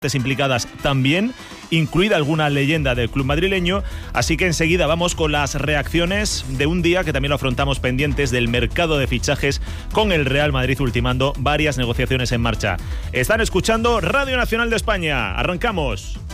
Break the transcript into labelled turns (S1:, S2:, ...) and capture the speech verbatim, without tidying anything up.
S1: implicadas también, incluida alguna leyenda del club madrileño, así que enseguida vamos con las reacciones de un día que también lo afrontamos pendientes del mercado de fichajes con el Real Madrid ultimando varias negociaciones en marcha. Están escuchando Radio Nacional de España, arrancamos.